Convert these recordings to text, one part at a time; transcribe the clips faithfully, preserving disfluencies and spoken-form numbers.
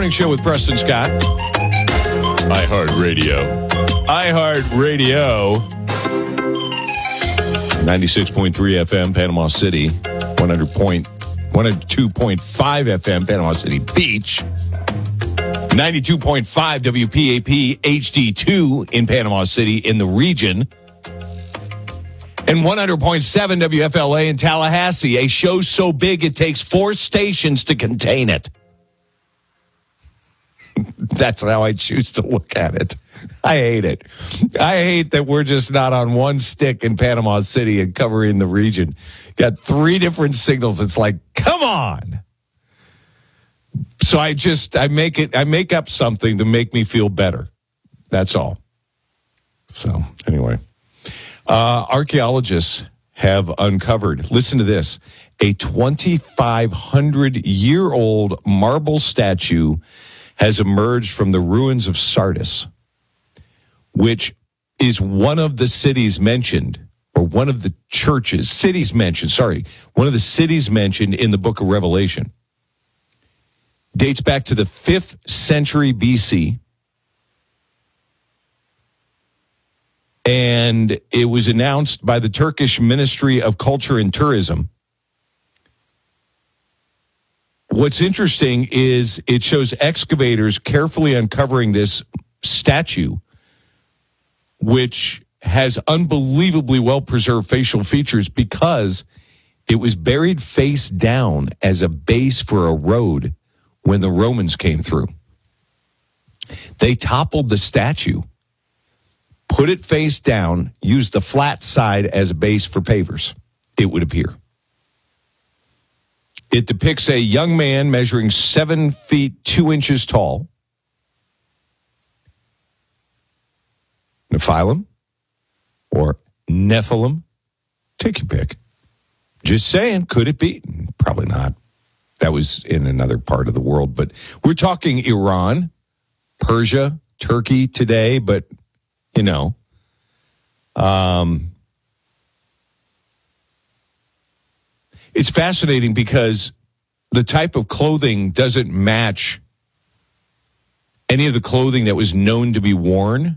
Morning Show with Preston Scott. iHeartRadio. iHeartRadio. ninety-six point three F M, Panama City. one hundred point, one oh two point five F M, Panama City Beach. ninety-two point five W P A P H D two in Panama City in the region. And one hundred point seven W F L A in Tallahassee. A show so big it takes four stations to contain it. That's how I choose to look at it. I hate it. I hate that we're just not on one stick in Panama City and covering the region. Got three different signals. It's like, come on. So I just, I make it, I make up something to make me feel better. That's all. So anyway, uh, archaeologists have uncovered, listen to this, a twenty-five hundred year old marble statue has emerged from the ruins of Sardis, which is one of the cities mentioned, or one of the churches, cities mentioned, sorry, one of the cities mentioned in the book of Revelation. Dates back to the fifth century B C. And it was announced by the Turkish Ministry of Culture and Tourism. What's interesting is it shows excavators carefully uncovering this statue, which has unbelievably well-preserved facial features because it was buried face down as a base for a road when the Romans came through. They toppled the statue, put it face down, used the flat side as a base for pavers, it would appear. It depicts a young man measuring seven feet, two inches tall. Nephilim or Nephilim. Take your pick. Just saying, could it be? Probably not. That was in another part of the world. But we're talking Iran, Persia, Turkey today. But, you know, um, it's fascinating because the type of clothing doesn't match any of the clothing that was known to be worn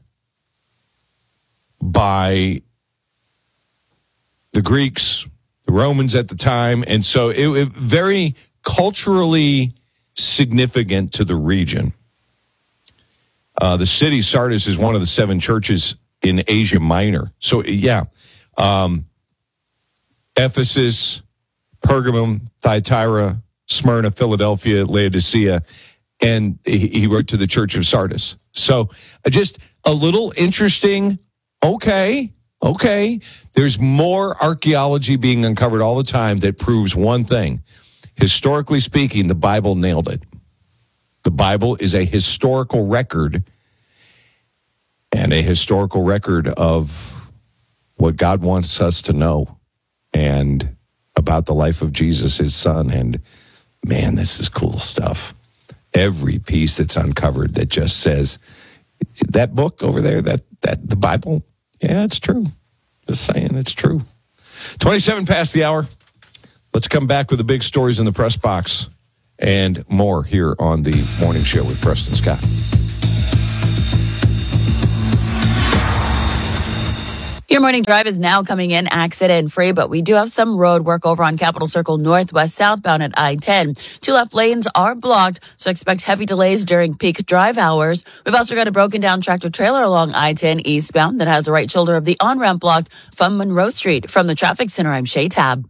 by the Greeks, the Romans at the time. And so it was very culturally significant to the region. Uh, the city, Sardis, is one of the seven churches in Asia Minor. So, yeah, um, Ephesus, Pergamum, Thyatira, Smyrna, Philadelphia, Laodicea, and he, he wrote to the church of Sardis. So uh, just a little interesting, okay, okay. There's more archaeology being uncovered all the time that proves one thing. Historically speaking, the Bible nailed it. The Bible is a historical record and a historical record of what God wants us to know and about the life of Jesus, his son. And man, this is cool stuff. Every piece that's uncovered that just says that book over there, that, that the Bible, yeah, it's true. Just saying, it's true. twenty-seven past the hour. Let's come back with the big stories in the press box and more here on the Morning Show with Preston Scott. Your morning drive is now coming in accident-free, but we do have some road work over on Capitol Circle Northwest southbound at I ten. Two left lanes are blocked, so expect heavy delays during peak drive hours. We've also got a broken-down tractor-trailer along I ten eastbound that has the right shoulder of the on-ramp blocked from Monroe Street. From the Traffic Center, I'm Shay Tab.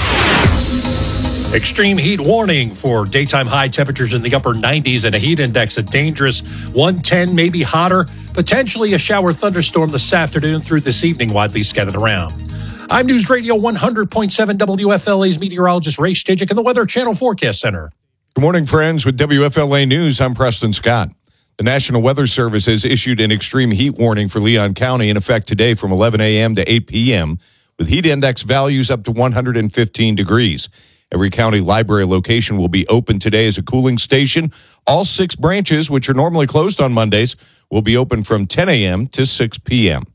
Extreme heat warning for daytime high temperatures in the upper nineties and a heat index of dangerous one ten, maybe hotter. Potentially a shower thunderstorm this afternoon through this evening, widely scattered around. I'm News Radio one hundred point seven W F L A's meteorologist Ray Stijik in the Weather Channel Forecast Center. Good morning, friends. With W F L A News, I'm Preston Scott. The National Weather Service has issued an extreme heat warning for Leon County in effect today from eleven a.m. to eight p.m. with heat index values up to one hundred fifteen degrees. Every county library location will be open today as a cooling station. All six branches, which are normally closed on Mondays, will be open from ten a.m. to six p.m.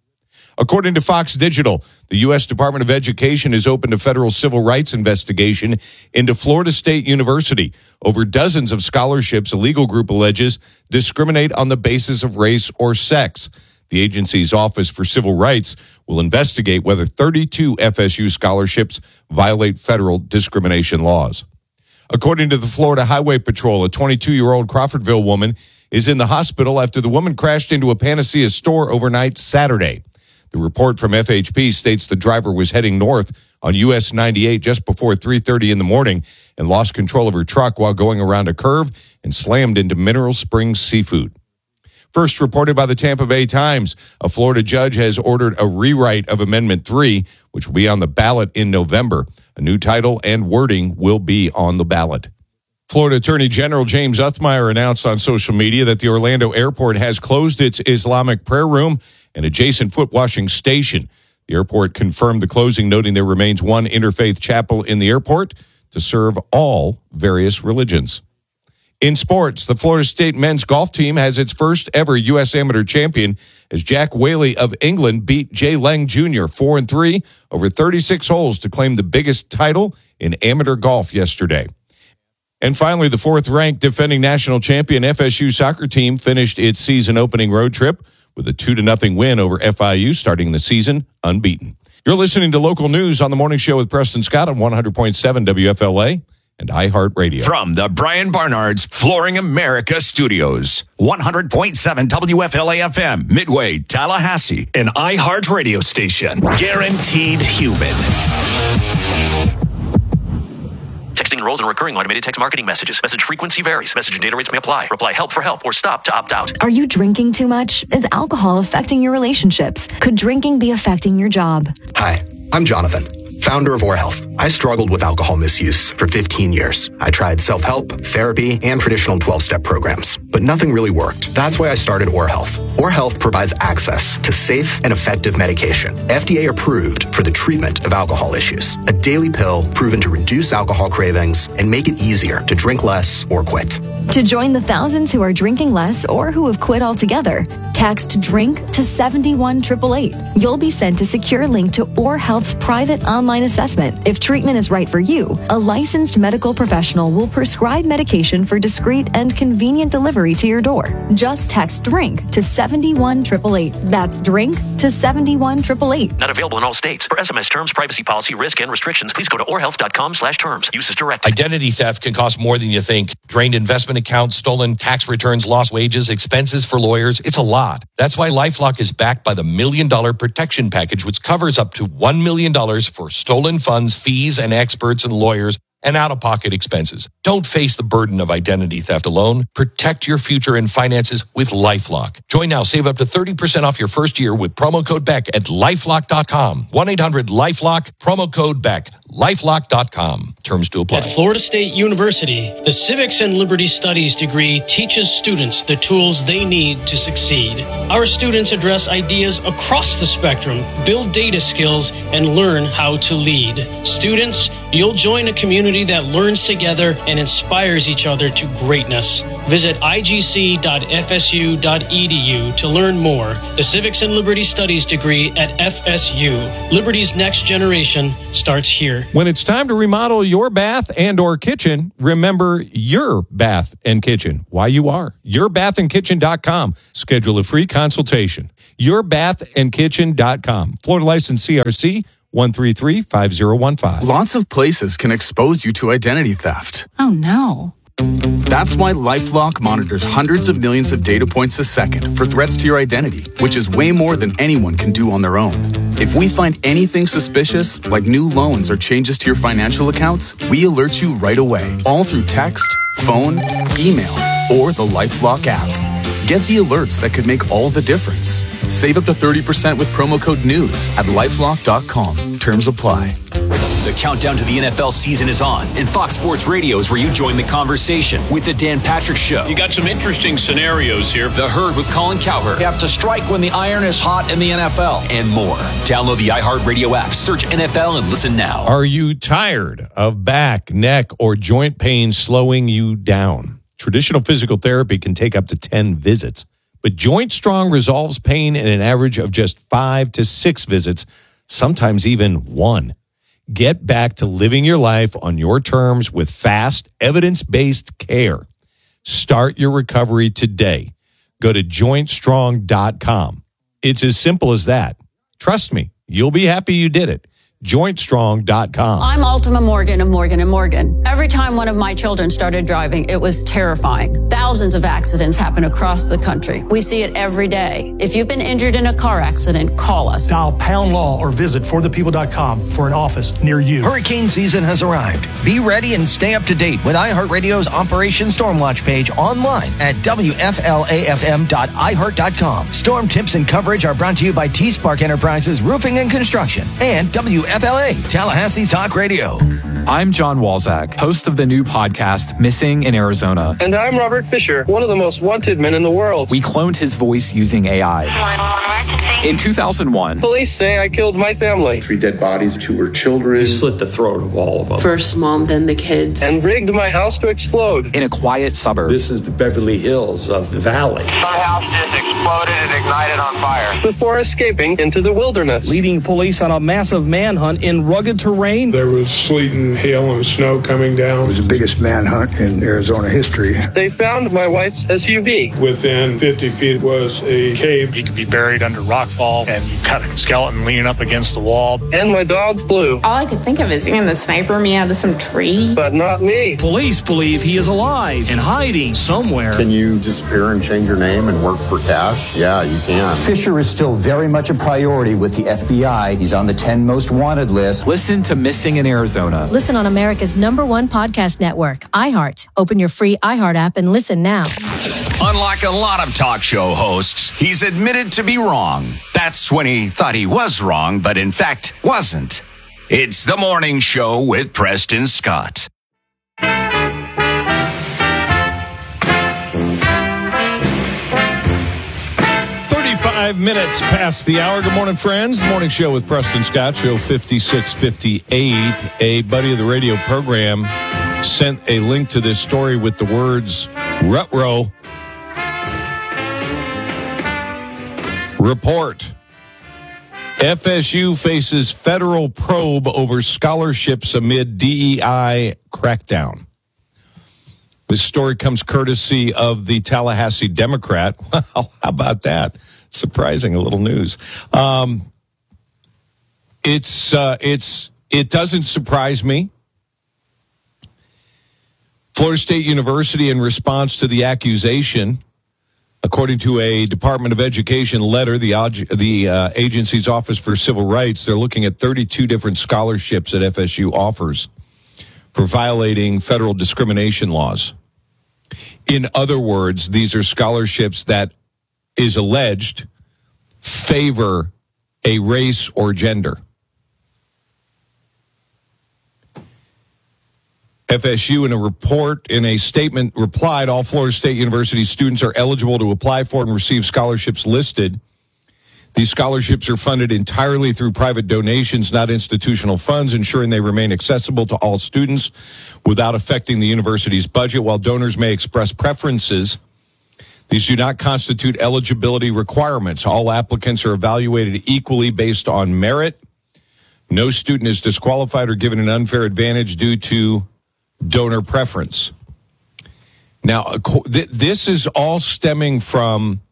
According to Fox Digital, the U S Department of Education has opened a federal civil rights investigation into Florida State University over dozens of scholarships a legal group alleges discriminate on the basis of race or sex. The agency's Office for Civil Rights will investigate whether thirty-two F S U scholarships violate federal discrimination laws. According to the Florida Highway Patrol, a twenty-two-year-old Crawfordville woman is in the hospital after the woman crashed into a Panacea store overnight Saturday. The report from F H P states the driver was heading north on U S ninety-eight just before three thirty in the morning and lost control of her truck while going around a curve and slammed into Mineral Springs Seafood. First reported by the Tampa Bay Times, a Florida judge has ordered a rewrite of Amendment three, which will be on the ballot in November. A new title and wording will be on the ballot. Florida Attorney General James Uthmeier announced on social media that the Orlando airport has closed its Islamic prayer room and adjacent foot washing station. The airport confirmed the closing, noting there remains one interfaith chapel in the airport to serve all various religions. In sports, the Florida State men's golf team has its first ever U S amateur champion as Jack Whaley of England beat Jay Lang Junior four and three over thirty-six holes to claim the biggest title in amateur golf yesterday. And finally, the fourth-ranked defending national champion F S U soccer team finished its season-opening road trip with a two to nothing win over F I U, starting the season unbeaten. You're listening to Local News on the Morning Show with Preston Scott on one hundred point seven W F L A and iHeartRadio. From the Brian Barnard's Flooring America Studios, one hundred point seven W F L A F M, Midway, Tallahassee, an iHeartRadio station. Guaranteed human. Texting enrolls in recurring automated text marketing messages. Message frequency varies. Message and data rates may apply. Reply help for help or stop to opt out. Are you drinking too much? Is alcohol affecting your relationships? Could drinking be affecting your job? Hi, I'm Jonathan, founder of OrHealth. I struggled with alcohol misuse for fifteen years. I tried self-help, therapy, and traditional twelve-step programs, but nothing really worked. That's why I started OrHealth. OrHealth provides access to safe and effective medication, F D A approved for the treatment of alcohol issues. A daily pill proven to reduce alcohol cravings and make it easier to drink less or quit. To join the thousands who are drinking less or who have quit altogether, text DRINK to seven one eight eight eight. You'll be sent a secure link to OrHealth's private online assessment. If treatment is right for you, a licensed medical professional will prescribe medication for discreet and convenient delivery to your door. Just text DRINK to seven one eight eight eight. That's DRINK to seven one eight eight eight. Not available in all states. For S M S terms, privacy policy, risk, and restrictions, please go to orhealth dot com slash terms. Use as directed. Identity theft can cost more than you think. Drained investment accounts, stolen tax returns, lost wages, expenses for lawyers. It's a lot. That's why LifeLock is backed by the Million Dollar Protection Package, which covers up to one million dollars for stolen funds, fees, and experts and lawyers, and out-of-pocket expenses. Don't face the burden of identity theft alone. Protect your future and finances with LifeLock. Join now. Save up to thirty percent off your first year with promo code Beck at lifelock dot com. one eight hundred lifelock, promo code Beck. lifelock dot com. Terms to apply. At Florida State University, the Civics and Liberty Studies degree teaches students the tools they need to succeed. Our students address ideas across the spectrum, build data skills, and learn how to lead. Students, you'll join a community that learns together and inspires each other to greatness. Visit I G C dot F S U dot E D U to learn more. The Civics and Liberty Studies degree at F S U. Liberty's next generation starts here. When it's time to remodel your bath and or kitchen, remember your bath and kitchen. Why you are. your bath and kitchen dot com. Schedule a free consultation. your bath and kitchen dot com. Florida license C R C one three three five zero one five. Lots of places can expose you to identity theft. Oh, no. That's why LifeLock monitors hundreds of millions of data points a second for threats to your identity, which is way more than anyone can do on their own. If we find anything suspicious, like new loans or changes to your financial accounts, we alert you right away, all through text, phone, email, or the LifeLock app. Get the alerts that could make all the difference. Save up to thirty percent with promo code NEWS at lifelock dot com. Terms apply. The countdown to the N F L season is on, and Fox Sports Radio is where you join the conversation with the Dan Patrick Show. You got some interesting scenarios here. The Herd with Colin Cowherd. You have to strike when the iron is hot in the N F L. And more. Download the iHeartRadio app, search N F L, and listen now. Are you tired of back, neck, or joint pain slowing you down? Traditional physical therapy can take up to ten visits, But Joint Strong resolves pain in an average of just five to six visits, sometimes even one. Get back to living your life on your terms with fast, evidence-based care. Start your recovery today. Go to joint strong dot com. It's as simple as that. Trust me, you'll be happy you did it. joint strong dot com. I'm Ultima Morgan of Morgan and Morgan. Every time one of my children started driving, it was terrifying. Thousands of accidents happen across the country. We see it every day. If you've been injured in a car accident, call us. Dial pound law or visit for the people dot com for an office near you. Hurricane season has arrived. Be ready and stay up to date with iHeartRadio's Operation Stormwatch page online at W F L A F M dot i heart dot com. Storm tips and coverage are brought to you by T-Spark Enterprises Roofing and Construction and W F L A, Tallahassee's Talk Radio. I'm John Walzak, host of the new podcast, Missing in Arizona. And I'm Robert Fisher, one of the most wanted men in the world. We cloned his voice using A I. In two thousand one, police say I killed my family. Three dead bodies, two were children. He slit the throat of all of them. First mom, then the kids. And rigged my house to explode. In a quiet suburb. This is the Beverly Hills of the valley. My house just exploded and ignited on fire. Before escaping into the wilderness. Leading police on a massive manhunt in rugged terrain. There was sleet and hail and snow coming down. It was the biggest manhunt in Arizona history. They found my wife's S U V. Within fifty feet was a cave. You could be buried under rockfall, and you cut a skeleton leaning up against the wall. And my dog flew. All I could think of is seeing the sniper me out of some tree. But not me. Police believe he is alive and hiding somewhere. Can you disappear and change your name and work for cash? Yeah, you can. Fisher is still very much a priority with the F B I. He's on the ten most wanted list. Listen to Missing in Arizona. Listen on America's number one podcast network, iHeart. Open your free iHeart app and listen now. Unlike a lot of talk show hosts, he's admitted to be wrong. That's when he thought he was wrong, but in fact wasn't. It's The Morning Show with Preston Scott. Five minutes past the hour. Good morning, friends. The Morning Show with Preston Scott, show fifty-six fifty-eight. A buddy of the radio program sent a link to this story with the words, Rut-row. Report. F S U faces federal probe over scholarships amid D E I crackdown. This story comes courtesy of the Tallahassee Democrat. Well, how about that? Surprising, a little news. Um, it's uh, it's it doesn't surprise me. Florida State University, in response to the accusation, according to a Department of Education letter, the the uh, agency's Office for Civil Rights, they're looking at thirty-two different scholarships that F S U offers for violating federal discrimination laws. In other words, these are scholarships that is alleged favor a race or gender. F S U, in a report, in a statement, replied, all Florida State University students are eligible to apply for and receive scholarships listed. These scholarships are funded entirely through private donations, not institutional funds, ensuring they remain accessible to all students without affecting the university's budget. While donors may express preferences, these do not constitute eligibility requirements. All applicants are evaluated equally based on merit. No student is disqualified or given an unfair advantage due to donor preference. Now, this is all stemming from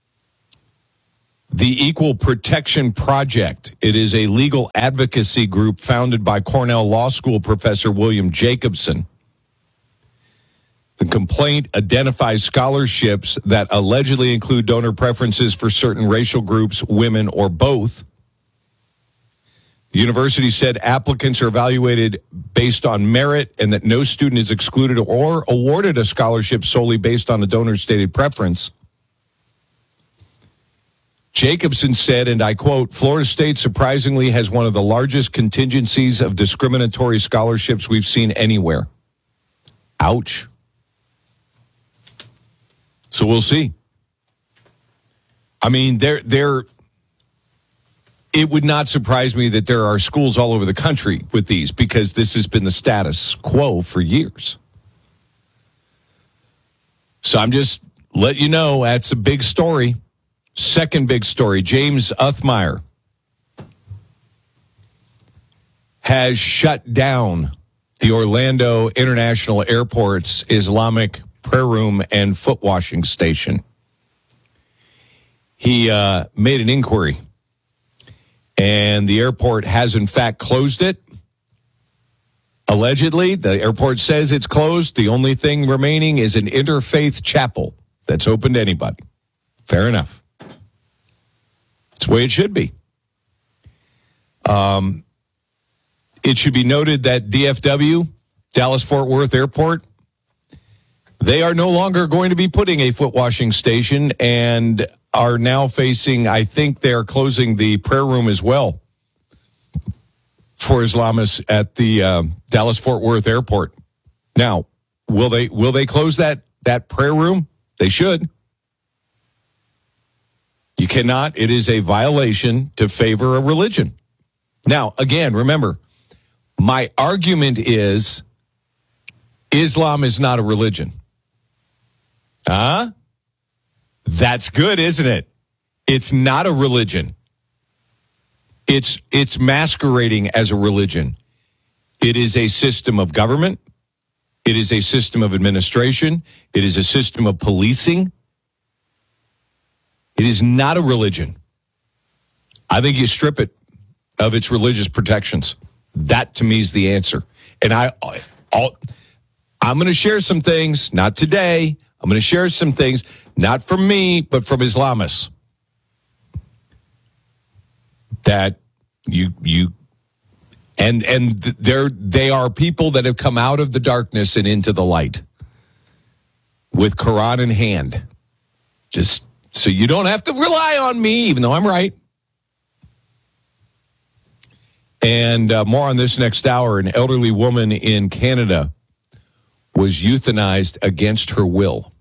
the Equal Protection Project. It is a legal advocacy group founded by Cornell Law School professor William Jacobson. The complaint identifies scholarships that allegedly include donor preferences for certain racial groups, women, or both. The university said applicants are evaluated based on merit and that no student is excluded or awarded a scholarship solely based on the donor's stated preference. Jacobson said, and I quote, Florida State surprisingly has one of the largest contingencies of discriminatory scholarships we've seen anywhere. Ouch. So we'll see. I mean, there, there. It would not surprise me that there are schools all over the country with these because this has been the status quo for years. So I'm just, let you know that's a big story. Second big story, James Uthmeyer has shut down the Orlando International Airport's Islamic prayer room and foot washing station. He uh, made an inquiry, and the airport has in fact closed it. Allegedly, the airport says it's closed. The only thing remaining is an interfaith chapel that's open to anybody. Fair enough. It's the way it should be. Um, it should be noted that D F W, Dallas-Fort Worth Airport, they are no longer going to be putting a foot washing station and are now facing, I think they're closing the prayer room as well for Islamists at the uh, Dallas-Fort Worth Airport. Now, will they will they close that that prayer room? They should. You cannot. It is a violation to favor a religion. Now, again, remember, my argument is Islam is not a religion. Huh? That's good, isn't it? It's not a religion. It's it's masquerading as a religion. It is a system of government. It is a system of administration. It is a system of policing. It is not a religion. I think you strip it of its religious protections. That, to me, is the answer. And I, I'll, I'm going to share some things, not today. I'm going to share some things, not from me, but from Islamists. That you you and and they're they are people that have come out of the darkness and into the light with Quran in hand. Just so you don't have to rely on me, even though I'm right. And uh, more on this next hour. An elderly woman in Canada was euthanized against her will.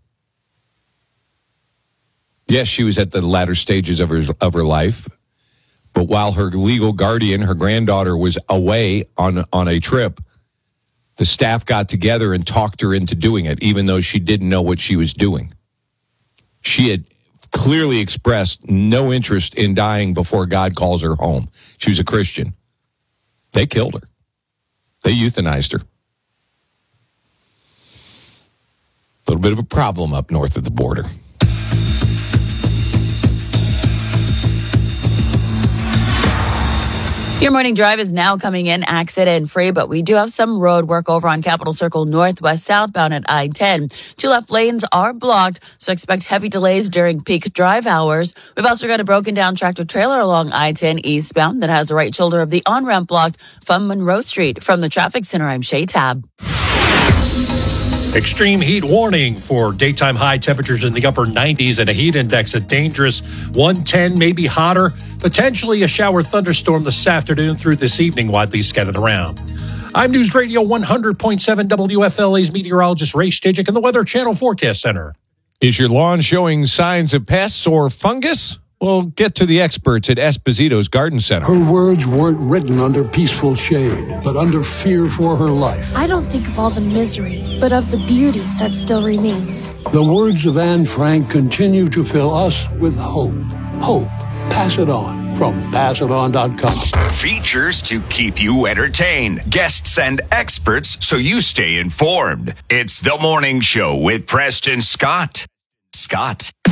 Yes, she was at the latter stages of her of her life. But while her legal guardian, her granddaughter, was away on, on a trip, the staff got together and talked her into doing it, even though she didn't know what she was doing. She had clearly expressed no interest in dying before God calls her home. She was a Christian. They killed her. They euthanized her. A little bit of a problem up north of the border. Your morning drive is now coming in accident-free, but we do have some road work over on Capitol Circle Northwest southbound at I ten. Two left lanes are blocked, so expect heavy delays during peak drive hours. We've also got a broken-down tractor-trailer along I ten eastbound that has the right shoulder of the on-ramp blocked from Monroe Street. From the Traffic Center, I'm Shay Tab. Extreme heat warning for daytime high temperatures in the upper nineties and a heat index at dangerous one ten, maybe hotter. Potentially a shower thunderstorm this afternoon through this evening, widely scattered around. I'm News Radio one hundred point seven W F L A's meteorologist Ray Stajic in the Weather Channel Forecast Center. Is your lawn showing signs of pests or fungus? Well, get to the experts at Esposito's Garden Center. Her words weren't written under peaceful shade, but under fear for her life. I don't think of all the misery, but of the beauty that still remains. The words of Anne Frank continue to fill us with hope. Hope. Pass it on from pass it on dot com. Features to keep you entertained. Guests and experts so you stay informed. It's The Morning Show with Preston Scott. Scott.